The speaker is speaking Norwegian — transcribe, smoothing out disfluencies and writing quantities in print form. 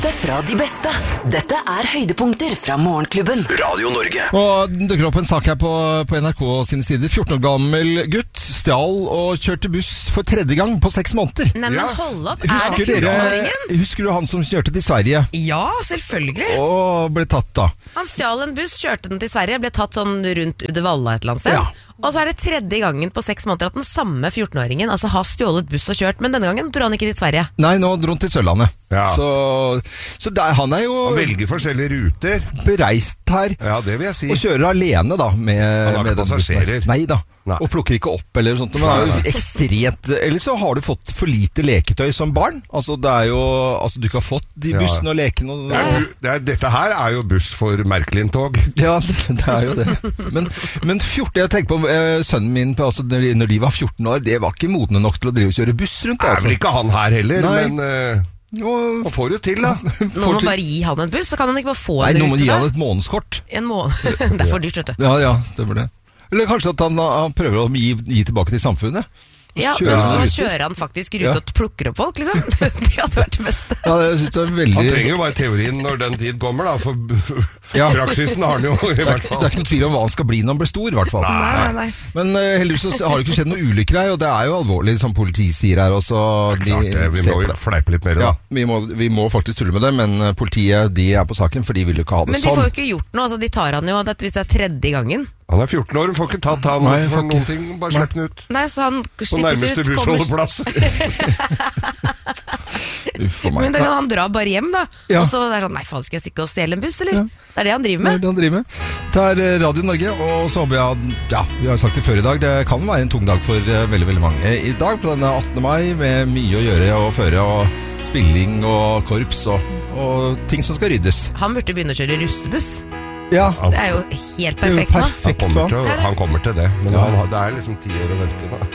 beste fra de beste. Dette høydepunkter fra Morgenklubben. Radio Norge. Og det dukker opp en sak her på NRK sine sider. 14 år gammel gutt stjal og kjørte buss for 3. gang på 6 måneder. Nei, men hold opp. Husker du han som kjørte til Sverige? Ja, selvfølgelig. Og ble tatt da. Han stjal en buss, kjørte den til Sverige, ble tatt sånn rundt Uddevalla et eller annet sted. Ja. Og så det 3. gangen på 6 måneder at den samme 14-åringen har stjålet buss og kjørt, men denne gangen dro han ikke til Sverige. Nei, nå dro han til Sørlandet. Ja. Så der, han jo... Han velger forskjellige ruter. Bereist her. Ja, det vil jeg si. Og kjører alene da. Han har ikke passasjerer. Nei da. Nei. Og plukker ikke opp eller sånt. Men det jo ekstremt... Eller så har du fått for lite leketøy som barn. Altså, det jo... Altså, du ikke har fått de bussene og lekene og... Dette her jo buss for Märklin-tog. Ja, det jo det. Men 14... Jeg tenker på sønnen min, altså, når de var 14 år, det var ikke modne nok til å drive og kjøre buss rundt. Altså. Vel ikke han her heller, Nei. Men... Hva får du til da? Nå må bare gi han en buss, så kan han ikke bare få en rute. Nei, nå må gi han et månedskort. En måned, det for dyrt, vet du. Ja, det var det. Eller kanskje at han prøver å gi tilbake til samfunnet. Ja, nå kjører han faktisk rute og plukker opp folk, liksom. Det hadde vært det beste. Ja, jeg synes det veldig... Han trenger jo bare teorien når den tid kommer da, for praksisen har han jo i hvert fall. Det ikke noen tvil om hva han skal bli når han blir stor, i hvert fall. Nei. Men heldigvis så har det ikke skjedd noe ulykker her, og det jo alvorlig, som politiet sier her også. Vi må jo fleipe litt mer da. Ja, vi må faktisk tulle med det, men politiet, de på saken, for de vil jo ikke ha det sånn. Men de får jo ikke gjort noe, altså de tar han jo, hvis det 3. gangen. Han 14 år, får ikke tatt han for noen ting, bare slipp den ut. Nei, så han på nærmeste bussholdeplass. Men han drar bare hjem da. Og så det sånn, nei faen, skal jeg stikke og stjele en buss, eller? Det det han driver med. Det han driver med. Det Radio Norge, og så håper jeg, vi har sagt det før i dag, det kan være en tung dag for veldig, veldig mange. I dag, på denne 18. mai, med mye å gjøre og føre, og spilling og korps, og ting som skal ryddes. Han burde begynne å kjøre russebuss. Ja. Det jo helt perfekt nå. Han kommer til det, men det liksom 10 år å vente da.